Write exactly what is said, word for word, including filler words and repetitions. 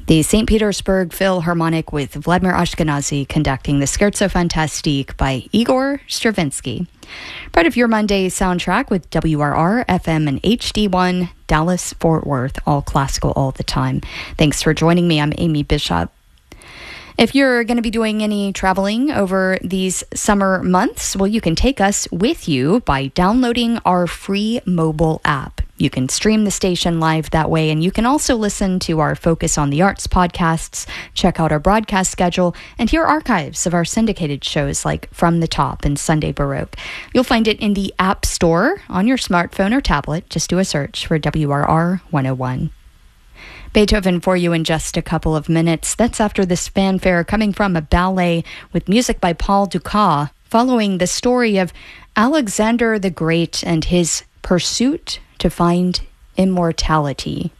The Saint Petersburg Philharmonic with Vladimir Ashkenazy conducting the Scherzo Fantastique by Igor Stravinsky. Part of your Monday soundtrack with W R R, F M, and H D one, Dallas, Fort Worth, all classical all the time. Thanks for joining me. I'm Amy Bishop. If you're going to be doing any traveling over these summer months, well, you can take us with you by downloading our free mobile app. You can stream the station live that way, and you can also listen to our Focus on the Arts podcasts, check out our broadcast schedule, and hear archives of our syndicated shows like From the Top and Sunday Baroque. You'll find it in the App Store on your smartphone or tablet. Just do a search for W R R one oh one. Beethoven for you in just a couple of minutes. That's after this fanfare coming from a ballet with music by Paul Dukas, following the story of Alexander the Great and his pursuit to find immortality.